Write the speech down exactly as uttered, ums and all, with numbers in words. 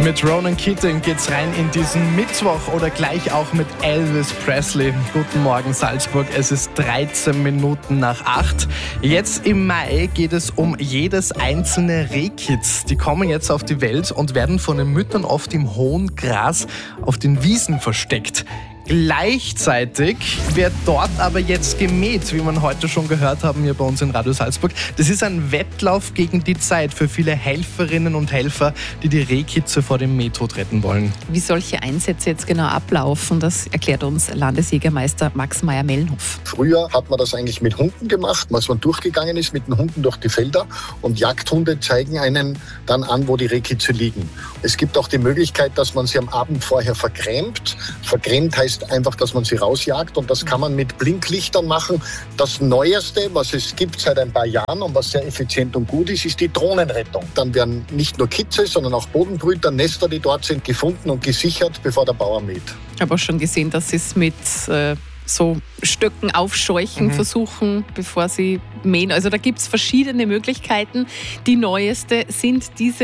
Mit Ronan Keating geht's rein in diesen Mittwoch oder gleich auch mit Elvis Presley. Guten Morgen Salzburg, es ist dreizehn Minuten nach acht. Jetzt im Mai geht es um jedes einzelne Rehkitz. Die kommen jetzt auf die Welt und werden von den Müttern oft im hohen Gras auf den Wiesen versteckt. Gleichzeitig wird dort aber jetzt gemäht, wie man heute schon gehört haben hier bei uns in Radio Salzburg. Das ist ein Wettlauf gegen die Zeit für viele Helferinnen und Helfer, die die Rehkitze vor dem Mähtod retten wollen. Wie solche Einsätze jetzt genau ablaufen, das erklärt uns Landesjägermeister Max Meyer-Mellenhof. Früher hat man das eigentlich mit Hunden gemacht, dass man durchgegangen ist mit den Hunden durch die Felder und Jagdhunde zeigen einen dann an, wo die Rehkitze liegen. Es gibt auch die Möglichkeit, dass man sie am Abend vorher vergrämt. Vergrämt heißt einfach, dass man sie rausjagt und das kann man mit Blinklichtern machen. Das Neueste, was es gibt seit ein paar Jahren und was sehr effizient und gut ist, ist die Drohnenrettung. Dann werden nicht nur Kitze, sondern auch Bodenbrüter, Nester, die dort sind, gefunden und gesichert, bevor der Bauer mäht. Ich habe auch schon gesehen, dass sie es mit äh, so Stöcken aufscheuchen Mhm. versuchen, bevor sie mähen. Also da gibt es verschiedene Möglichkeiten. Die neueste sind diese